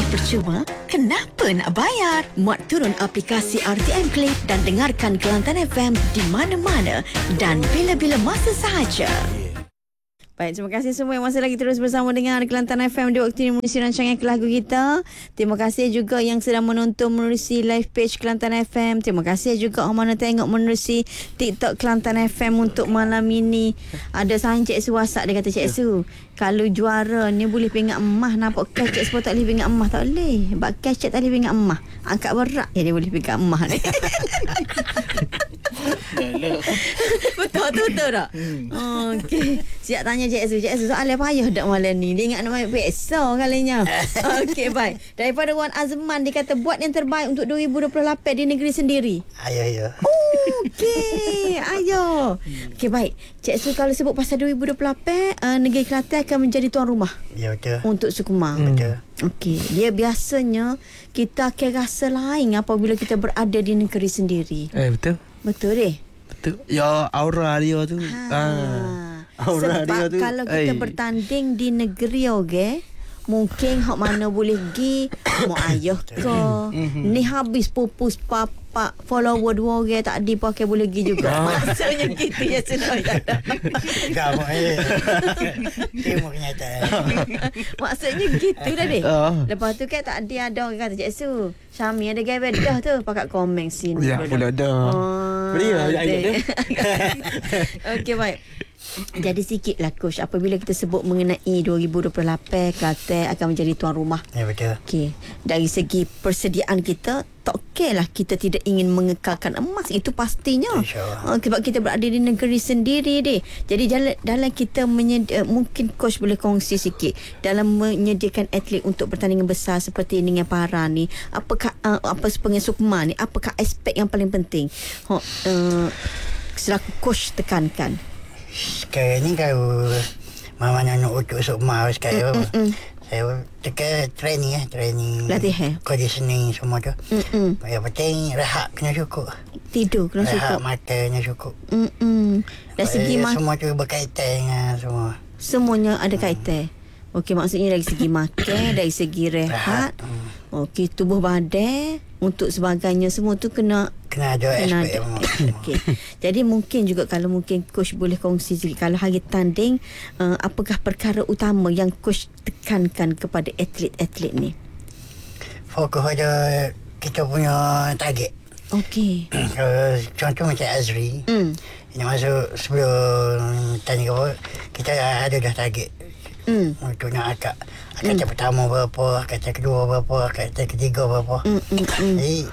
percuma, kenapa nak bayar? Muat turun aplikasi RTM Play dan dengarkan Kelantan FM di mana-mana dan bila-bila masa sahaja. Baik, terima kasih semua yang masih lagi terus bersama dengan Kelantan FM di waktu ini menerusi rancangan lagu kita. Terima kasih juga yang sedang menonton menerusi live page Kelantan FM. Terima kasih juga orang mana tengok menerusi TikTok Kelantan FM untuk malam ini. Ada sahaja Cik Su WhatsApp, dia kata, Cik Su, kalau juara ni boleh pingat emas, nampak cash Cik Su tak boleh pingat emas. Tak boleh, sebab cash Cik tak boleh pingat emas. Angkat berat dia boleh pingat emas ni. Betul tak? Okey. Siap tanya Cik Su. Cik Su, soalan payah tak malam ni? Dia ingat nak main peksa kalinya. Okey, baik. Daripada Wan Azman, dia kata buat yang terbaik untuk 2028 di negeri sendiri. Ayo. Okey, ayo. Okey, baik. Cik Su, kalau sebut pasal 2028, negeri Kelantan akan menjadi tuan rumah. Ya, betul. Untuk Sukumar. Betul. Okey, dia biasanya kita akan rasa lain apabila kita berada di negeri sendiri. Betul. Betul deh. Betul. Ya, aura dia tu. Aura Sebab dia tu. kalau kita bertanding di negeri mungkin hak mana boleh pergi mak ayah ke. Ni habis pupus papa follower 2 orang tak ada pakai boleh pergi juga. Maksudnya gitu ya sudah. Gamak Timur kenyataan. Maksudnya gitu dah deh. Lepas tu kan tak ada orang kata, Cik Su, Syami ada gaya bedah tu pakat komen sini. Ya, pula dah. Boleh lah ayat dia. Okey, baik. Jadi sikitlah coach, apabila kita sebut mengenai 2028 Kelantan akan menjadi tuan rumah. Ya, betul. Okey, dari segi persediaan kita tak okeylah kita tidak ingin mengekalkan emas, itu pastinya. Sebab kita berada di negeri sendiri deh. Jadi dalam kita mungkin coach boleh kongsi sikit dalam menyediakan atlet untuk pertandingan besar seperti dengan para ni, apakah apa sebagai Sukma ni, apakah aspek yang paling penting selaku coach tekankan? Sekarang ni kalau Mama nak utuk Sukma sekarang, saya tekan training latihan, conditioning semua tu. Yang penting rehat kena cukup, tidur kena cukup, rehat mata kena cukup. Dari segi semua tu berkaitan dengan semuanya ada kaitan. Okey, maksudnya dari segi makan, dari segi rehat, okey, tubuh badan untuk sebagainya semua tu kena ada aspek. Okey. Jadi mungkin juga kalau mungkin coach boleh kongsi sikit kalau hari tanding, apakah perkara utama yang coach tekankan kepada atlet-atlet ni? Fokus pada kita punya target. Okey. Contoh macam Azri, ini masuk sebelum tanding apa, kita ada dah target. Untuk nak akad pertama berapa, akad kedua berapa, akad ketiga berapa. Jadi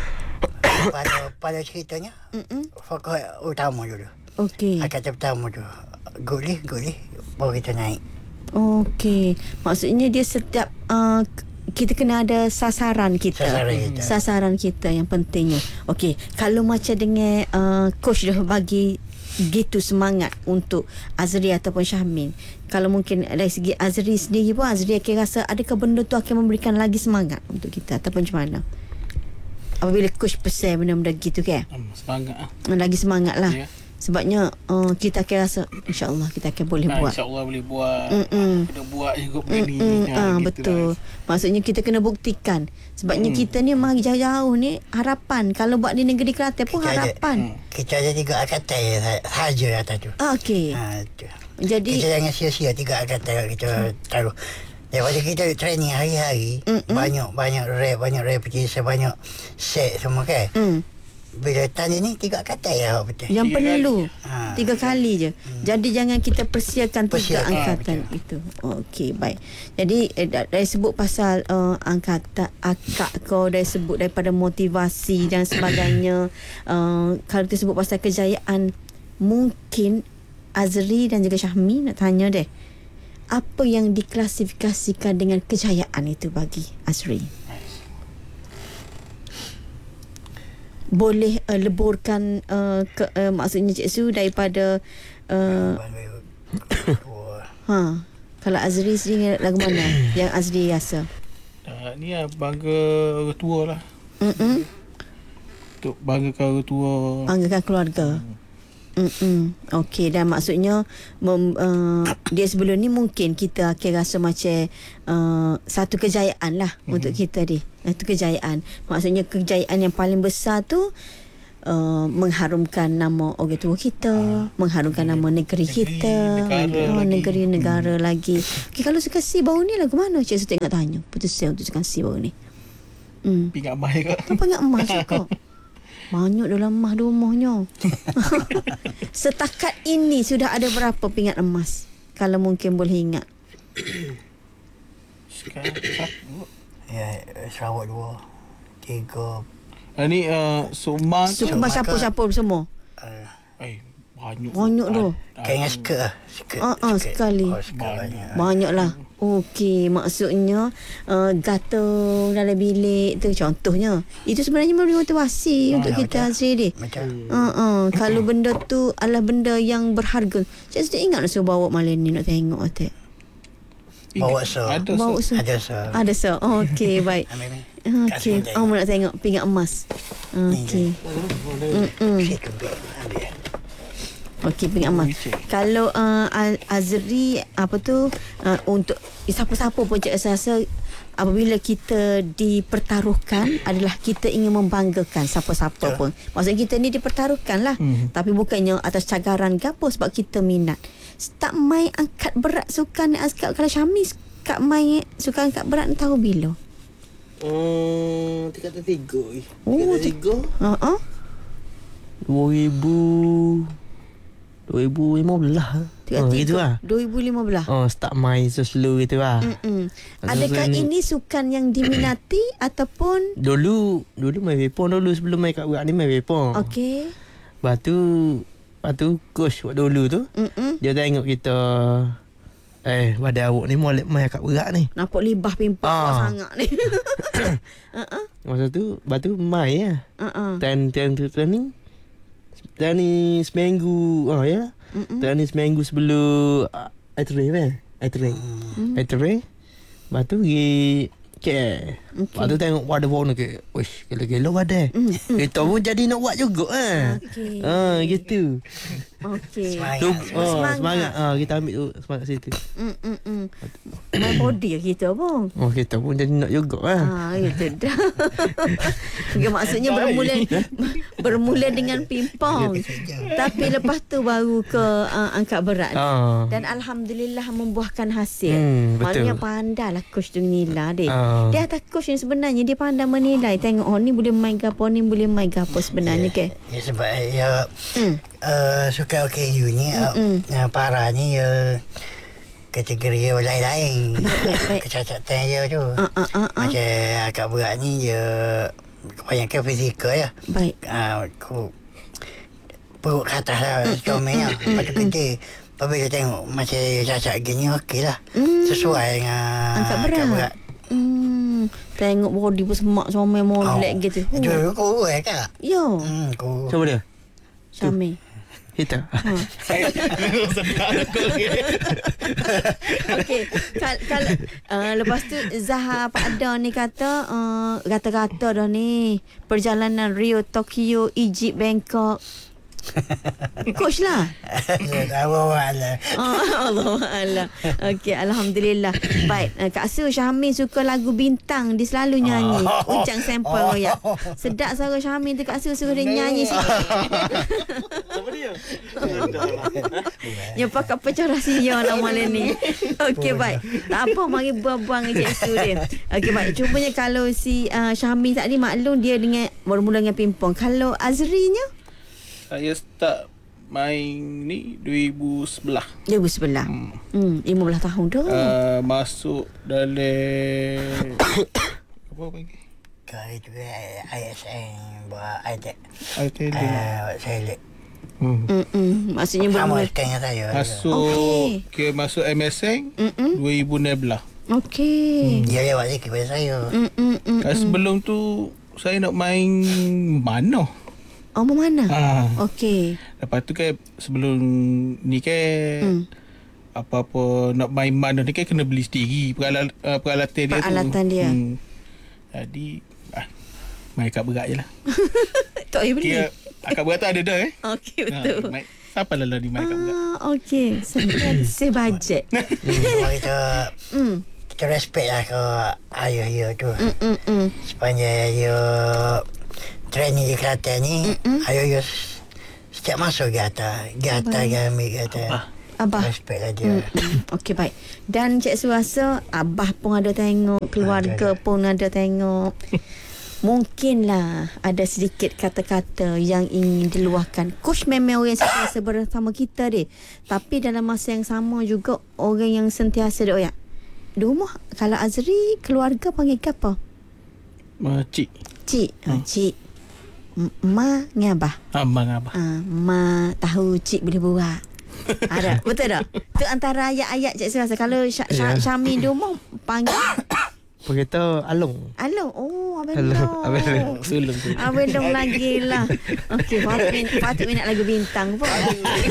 pada ceritanya fokus utama dulu. Okey. Akad pertama tu good baru kita naik. Okey. Maksudnya dia setiap kita kena ada sasaran kita yang pentingnya. Okey, kalau macam dengan coach dah bagi gitu semangat untuk Azri ataupun Syahmin, kalau mungkin dari segi Azri sendiri pun, Azri akan rasa adakah benda tu akan memberikan lagi semangat untuk kita ataupun macam mana apabila coach pesan benda-benda gitu kan? Lagi semangat lah. Sebabnya kita akan rasa insya-Allah kita akan boleh buat. InsyaAllah boleh buat. Kena buat juga begini. Betul. Maksudnya kita kena buktikan. Sebabnya kita ni memang jauh-jauh ni harapan. Kalau buat di negeri Kelantan pun harapan. Kita ada 3 angkatan sahaja atas tu. Okey. Jadi kita jangan sia-sia 3 angkatan kita taruh. Daripada kita training hari-hari, banyak repetition, banyak set semua kan. Bila tanya ni 3 kata ya betul. Yang perlu 3 kali je. Jadi jangan kita persiakan 3 angkatan itu. Okey, baik. Jadi dari sebut pasal angkatan akak kau, dari sebut daripada motivasi dan sebagainya, kalau kita sebut pasal kejayaan, mungkin Azri dan juga Syahmi nak tanya deh, apa yang diklasifikasikan dengan kejayaan itu bagi Azri? Boleh leburkan maksudnya Cik Su daripada kalau Azri sendiri lagu mana yang Azri rasa? Ni lah bangga orang tua lah. Untuk banggakan orang tua, banggakan keluarga. Okey, dan maksudnya dia sebelum ni mungkin kita akan rasa macam satu kejayaan lah untuk kita ni. Itu kejayaan. Maksudnya kejayaan yang paling besar tu mengharumkan nama orang tua kita, mengharumkan nama negeri kita, negeri-negara lagi. Okay, kalau suka si baru ni lagu mana Cik Suti nak tanya? Putus saya untuk suka si baru ni. Pingat emas juga. Pingat emas juga. Banyak dalam emas di rumahnya. Setakat ini sudah ada berapa pingat emas? Kalau mungkin boleh ingat. Ya, Sarawak 2, 3. Ni Sukma Siapa semua? banyak tu. Kayak skirt lah. Sekali. Banyak lah. Okey, maksudnya gatal dalam bilik tu contohnya. Itu sebenarnya memberi motivasi untuk kita Azri ni. Kalau benda tu adalah benda yang berharga. Cik Siti ingat nak suruh bawa malam ni nak tengok Atik. Bawa so. Ada so. Okey, baik. Okey, nak tengok pingat emas. Okey. Okey, pingat emas. Kalau Azri untuk siapa-siapa pun Cik rasa apabila kita dipertaruhkan adalah kita ingin membanggakan siapa-siapa pun. Maksudnya kita ni dipertaruhkan lah. Tapi bukannya atas cagaran ke apa, sebab kita minat. Start main angkat berat sukan Azkar. Kalau Syami kat main sukan angkat berat ni tahu bila? Tingkatan 3. Oh, 2015 gitu lah. 2015. Start main so slow gitu lah. Adakah ini sukan yang diminati ataupun Dulu main vapor dulu. Sebelum main kat berat ni main vapor. Okey. Lepas tu coach waktu dulu tu dia tengok kita pada awak ni molek main kat berat ni. Nampak libah pimpah sangat ni. Masa tu lepas tu main lah. Training seminggu. Ya. Training seminggu sebelum I train. Lepas tu pergi KL. Lepas tu tengok wadah warna ke. Wish, gila-gila wadah. Kita pun jadi nak buat juga. Gitu. Okey. Semangat. Kita ambil tu semangat situ. Main body kita pun. Kita pun jadi nak juga. Itu dah. Maksudnya bermula dengan pimpong. Tapi lepas tu baru ke angkat berat. Dan Alhamdulillah membuahkan hasil. Maknanya pandailah coach tu nilai dia. Dia atas coach ni sebenarnya dia pandai menilai. Tengok ni boleh main gapo, ni boleh main gapo sebenarnya ke. Ya sebab suka OKU ni parah ni kategori lain-lain. Kecacatan dia tu. Macam agak berat ni kebanyakan fizikal ya. Baik. Perut ke atas lah comel lah. Lepas tu kerja. Apabila tengok macam cacat gini okey lah. Sesuai dengan angkat berat. Tengok body pun semak comel molek gitu. Itu kurus kak. Yo. Kurus. Siapa dia? Syami. Kita. Okey. Kalau lepas tu Zaha Pak Ada ni kata dah ni perjalanan Rio, Tokyo, Egypt, Bangkok. Coach lah. Allah. Okey, alhamdulillah. Baik, Kak Su Syahmin suka lagu Bintang, dia selalu nyanyi. Uncang sampel royak. Sedap suara Syahmin tu, Kak Su suruh dia nyanyi sikit. Siapa dia? Yang pakai pecah rahsia lah malam ni. Okey, baik. Tak apa, mari buang-buang Cik Su dia. Okey, baik. Cumanya kalau si Syahmin tadi maklum dia dengan bermula dengan pimpong. Kalau Azrinya? Saya start main ni 2011. 15 tahun dah. Masuk dalam apa panggil? Kali tu ISN buat ITEC. Saya lihat. Maksudnya sama bermula dengan saya. Masuk MSN 2016. Okey. Dia lewat sikit pada saya. Sebelum tu saya nak main mana? Mana? Okey. Lepas tu kan sebelum ni kan apa-apa nak main mana ni kan kena beli sendiri peralatan dia. Jadi main kat berat je lah. Tak payah beli. Akak berat tu ada dah Okey, betul. Siapa lalu di mana pula. Okey. Saya bajet. Kita kita respect lah ke ayah dia tu. Sepanjang dia training di Kelantan ni, ayah dia setiap masuk gata dia ambil gata. Abah. Respect lah dia. Okey, baik. Dan Cik Su rasa Abah pun ada tengok, keluarga pun ada tengok. Mungkinlah ada sedikit kata-kata yang ingin diluahkan. Coach memang orang yang sentiasa bersama kita deh. Tapi dalam masa yang sama juga orang yang sentiasa dek di rumah. Kalau Azri, keluarga panggil ke apa? Cik. Cik. Cik. Ma dengan Abah. Abang Abah. Ma tahu cik boleh buat. Ada. Betul tak? Itu antara ayat-ayat Cik Su rasa. Kalau Syami di rumah panggil Kita Along. Along. Oh, Abang Long. Sulung tu. Abang Long lagi lah. Okey, patut minat lagu bintang pun.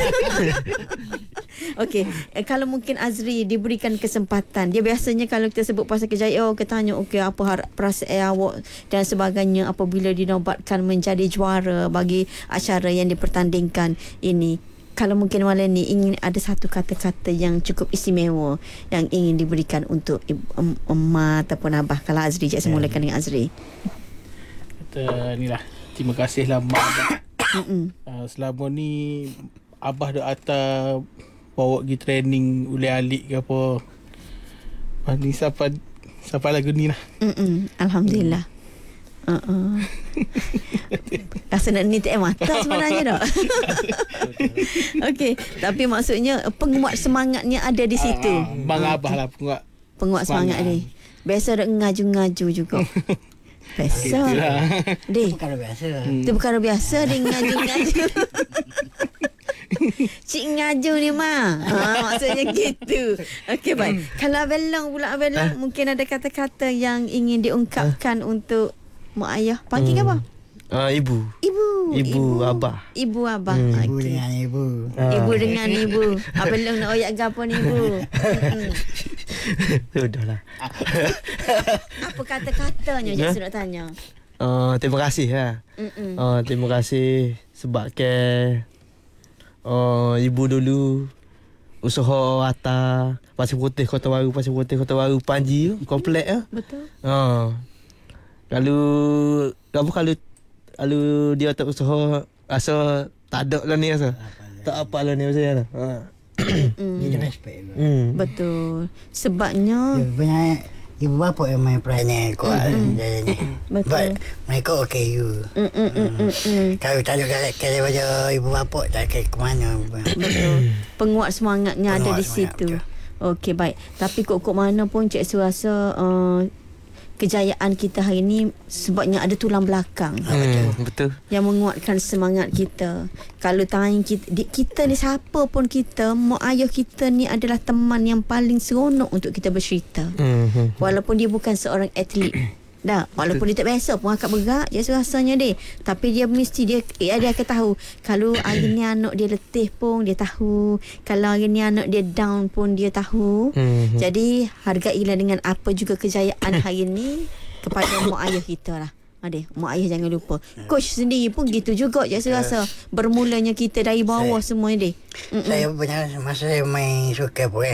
Okey, kalau mungkin Azri diberikan kesempatan, dia biasanya kalau kita sebut pasal kejayaan, kita tanya okey apa perasaan awak dan sebagainya apabila dinobatkan menjadi juara bagi acara yang dipertandingkan ini. Kalau mungkin malam ni ingin ada satu kata-kata yang cukup istimewa yang ingin diberikan untuk Emak ataupun Abah. Kalau Azri, Cik mulakan dengan Azri. Kata ni lah, terima kasihlah Mak Abah. Selama ni Abah dah hantar bawa pergi training uli-alik ke apa. Ni siapa lagu ni lah. Alhamdulillah. Rasa nak nitik mata sebenarnya tak? Okey, tapi maksudnya penguat semangatnya ada di situ. Bang Abah lah penguat semangat ni. Biasa ada ngaju-ngaju juga. Biasa. Deh. Bukan biasa. Itu perkara biasa dia ngaju-ngaju. Cik ngaju ni maksudnya gitu. Okey, baik. Kalau Abang Long pula, Abang Long mungkin ada kata-kata yang ingin diungkapkan untuk mak ayah. Panggil apa? Ibu. Abah. Ibu Abah. Ibu dengan ibu. Ibu dengan ibu. Abang Long nak oyak gapo ni ibu? Sudahlah. Apa kata-katanya Cik nak tanya? Terima kasih lah. Terima kasih sebab ibu dulu usaha atas Pasir Putih Kota Baru Panji komplek Betul. Kalau dia tak usaha rasa tak ada lah ni rasa. Tak apa lah ni rasa. Dia respect. Betul. Sebabnya Banyak ibu bapa yang main peranan kuat ni. betul. Mereka okay you. Kalau tak ada kalau baca ibu bapa tak ke mana. Betul. Penguat semangatnya ada di Penguat semangat, situ. Okey, baik. Tapi kok mana pun Cik Su rasa kejayaan kita hari ini sebabnya ada tulang belakang Betul. yang menguatkan semangat kita. Kalau tanya kita ni siapa pun kita, mak ayah kita ni adalah teman yang paling seronok untuk kita bercerita. Walaupun dia bukan seorang atlet. Walaupun dia tak biasa pun akak berat je rasanya dia. Tapi dia mesti dia akan tahu. Kalau hari ni anak dia letih pun dia tahu. Kalau hari ni anak dia down pun dia tahu. Jadi hargailah dengan apa juga kejayaan hari ni kepada mak ayah kita lah. Mak ayah jangan lupa. Coach sendiri pun gitu juga je saya rasa. Bermulanya kita dari bawah semua dia. Saya punya masa saya main suka pun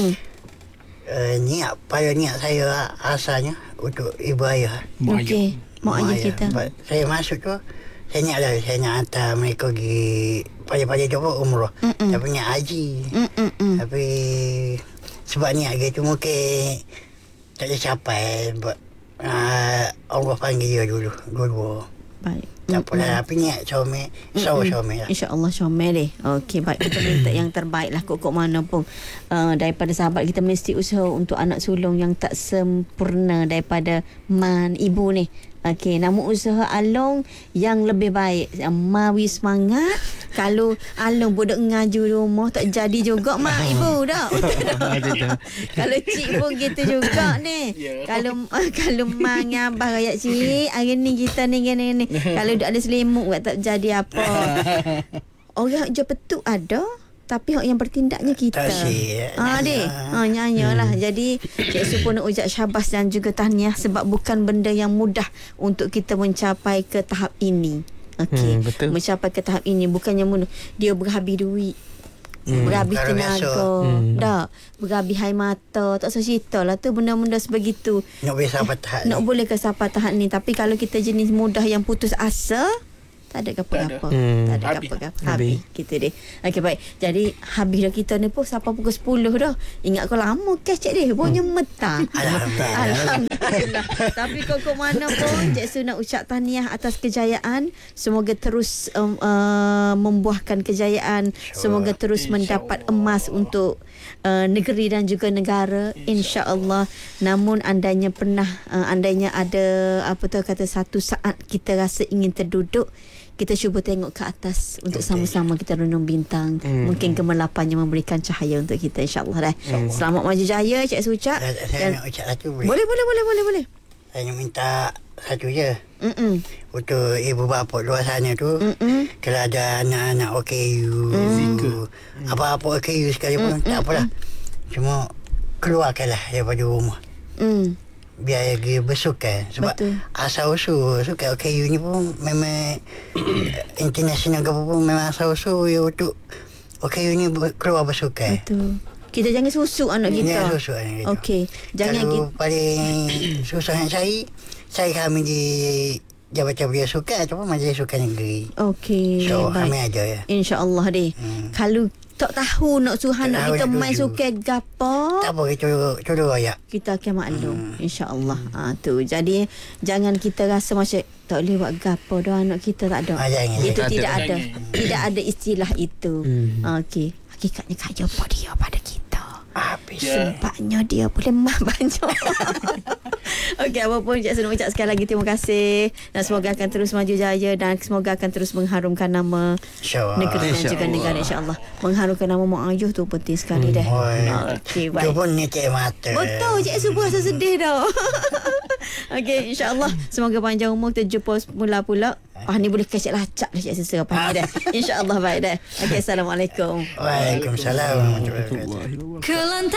niat saya asalnya untuk ibu ayah. Okey, mak ayah kita. Saya masuk tu saya nak hantar mereka pergi pada tu umrah. Saya punya haji. Tapi sebab niat gitu mungkin tak ada capai. Allah panggil dia dulu. Baik. Tak apalah, tapi niat comel. Comel lah. InsyaAllah comel deh. Okey, baik. Kita minta yang terbaik lah kok mana pun. Daripada sahabat kita mesti usaha untuk anak sulung yang tak sempurna daripada ibu ni. Okey, namun usaha Along yang lebih baik. Mawi semangat. Kalau Along budak ngaju rumah tak jadi juga mak ibu dah. Kalau cik pun gitu juga ni. Kalau mak dengan abah kayak cik, hari ni kita ni gini. Kalau dah ada selimut tak jadi apa. Orang je petuk ada. Tapi yang bertindaknya kita. Nyanyalah. Jadi Cik Su pun nak ucap syabas dan juga tahniah sebab bukan benda yang mudah untuk kita mencapai ke tahap ini. Okey. Betul. Mencapai ke tahap ini bukannya dia berhabis duit. Berhabis kalau tenaga. Tak. Berhabis air mata. Tak usah cerita lah tu benda-benda sebegitu. Nak boleh sampai tahap Nak boleh ke sampai tahap ni. Tapi kalau kita jenis mudah yang putus asa, tak ada apa-apa. Tak ada Habis. apa-apa. Habis. Kita deh. Okey, baik. Jadi habis dah kita ni pun sampai pukul 10 dah. Ingat kau lama cash Cik Deh. Punya metang. Alhamdulillah. Tapi kau mana pun Cik Su nak ucap tahniah atas kejayaan. Semoga terus membuahkan kejayaan. Semoga terus mendapat emas untuk negeri dan juga negara, insya-Allah. Namun andainya ada satu saat kita rasa ingin terduduk, kita cuba tengok ke atas untuk sama-sama kita renung bintang. Mungkin kemelapannya memberikan cahaya untuk kita, insya-Allah dah. Selamat maju jaya Cik Su ucap. Saya nak ucap satu boleh? Boleh. Saya nak minta satu je. Untuk ibu bapa luar sana tu, kalau ada anak-anak OKU, apa-apa OKU sekali pun tak apalah. Cuma keluarkanlah daripada rumah. Biar dia bersukan. Sebab betul. asal-usul sukan OKU ni pun memang international ke pun memang asal-usul ya untuk OKU ni keluar bersukan. Betul. Kita jangan susuk anak kita. Jangan susuk anak kita. Okey. Jangan kalau kita paling susah yang saya kami di Jabatan Belia Sukan ataupun Majlis Sukan Negeri. okey. So Baik. kami ada ya. InsyaAllah deh. Kalau tak tahu nak suruh Tak anak tahu kita nak main tuju. sukan gapo, Tak apa kita tolong ayak. kita akan maklum, insya-Allah. Tu. Jadi jangan kita rasa macam tak boleh buat gapo dah anak kita, tak ada. Jangan. Itu Tak tidak ada. ada. Tidak ada istilah itu. Okey. Hakikatnya kaya apa dia pada kita. Habis. Sempatnya dia boleh mah banyak. Okey, apapun Cik Su nak ucap sekali lagi terima kasih dan semoga akan terus maju jaya dan semoga akan terus mengharumkan nama InsyaAllah. negeri dan juga negara, insya-Allah. Mengharumkan nama mak ayuh tu penting sekali dah. Okey, Itu baik. pun nitik mata. Betul, Cik Su pun rasa sedih dah. Okey, insya-Allah semoga panjang umur, kita jumpa pula. Ni boleh kecek lacak dah Cik Su apa ni dah. Insya-Allah baik dah. Okey, assalamualaikum. Waalaikumsalam warahmatullahi wabarakatuh. Kelantan